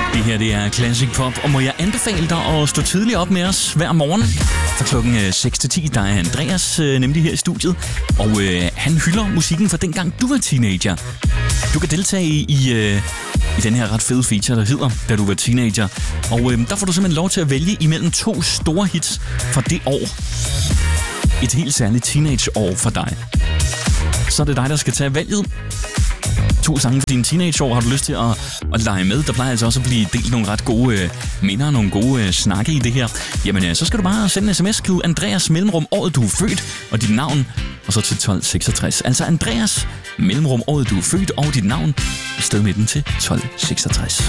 Det her, det er Classic Pop, og må jeg anbefale dig at stå tidligt op med os hver morgen fra klokken 6 til 10. Der er Andreas nemlig her i studiet, og han hylder musikken fra dengang du var teenager. Du kan deltage i den her ret fede feature, der hedder Da du var teenager, og der får du simpelthen lov til at vælge imellem 2 store hits fra det år. Et helt særligt teenageår for dig. Så er det dig, der skal tage valget. 2 sange for dine teenageår. Har du lyst til at lege med? Der plejer altså også at blive delt nogle ret gode minder, nogle gode snakke i det her. Jamen, så skal du bare sende en sms, skriv Andreas mellemrum året du er født og dit navn, og så til 1266. Altså Andreas mellemrum året du er født og dit navn, sted med den til 1266.